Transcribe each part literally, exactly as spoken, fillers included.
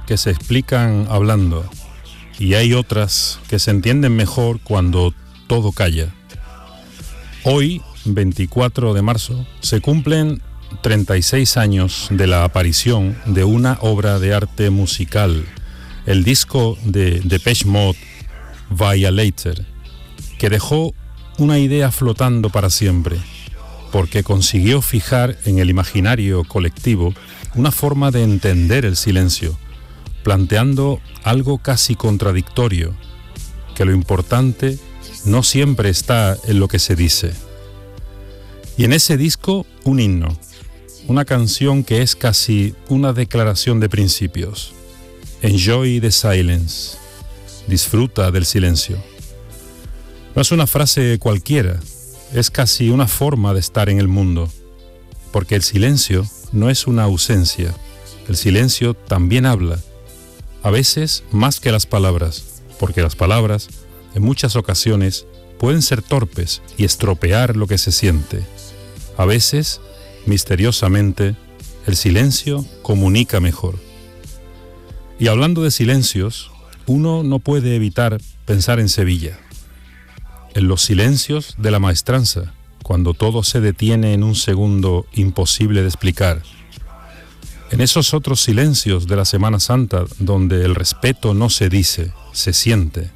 que se explican hablando y hay otras que se entienden mejor cuando todo calla. Hoy, veinticuatro de marzo, se cumplen treinta y seis años de la aparición de una obra de arte musical, el disco de Depeche Mode, Violator, que dejó una idea flotando para siempre, porque consiguió fijar en el imaginario colectivo una forma de entender el silencio, planteando algo casi contradictorio, que lo importante no siempre está en lo que se dice. Y en ese disco, un himno, una canción que es casi una declaración de principios. Enjoy the silence. Disfruta del silencio. No es una frase cualquiera, es casi una forma de estar en el mundo, porque el silencio no es una ausencia, el silencio también habla, a veces más que las palabras, porque las palabras, en muchas ocasiones, pueden ser torpes y estropear lo que se siente. A veces, misteriosamente, el silencio comunica mejor. Y hablando de silencios, uno no puede evitar pensar en Sevilla, en los silencios de la maestranza, cuando todo se detiene en un segundo imposible de explicar, en esos otros silencios de la Semana Santa donde el respeto no se dice, se siente,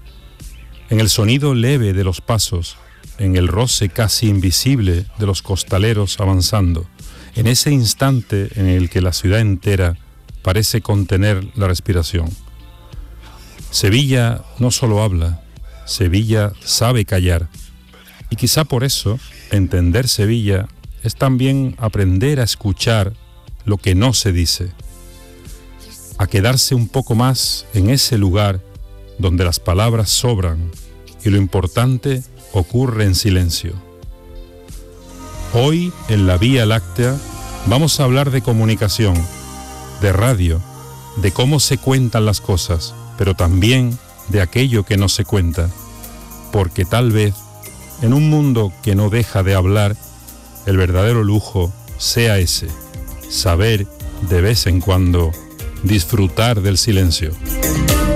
en el sonido leve de los pasos, en el roce casi invisible de los costaleros avanzando, en ese instante en el que la ciudad entera parece contener la respiración. Sevilla no solo habla, Sevilla sabe callar, y quizá por eso entender Sevilla es también aprender a escuchar lo que no se dice, a quedarse un poco más en ese lugar donde las palabras sobran y lo importante ocurre en silencio. Hoy en la Vía Láctea vamos a hablar de comunicación, de radio, de cómo se cuentan las cosas, pero también de aquello que no se cuenta, porque tal vez en un mundo que no deja de hablar, el verdadero lujo sea ese, saber de vez en cuando disfrutar del silencio.